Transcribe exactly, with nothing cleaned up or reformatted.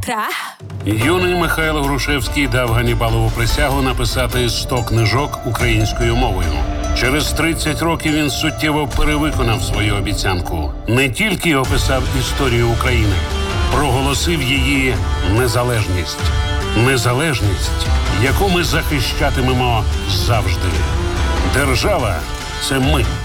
Петра. Юний Михайло Грушевський дав Ганнібалову присягу написати сто книжок українською мовою. Через тридцять років він суттєво перевиконав свою обіцянку. Не тільки описав історію України, проголосив її незалежність. Незалежність, яку ми захищатимемо завжди. Держава – це ми.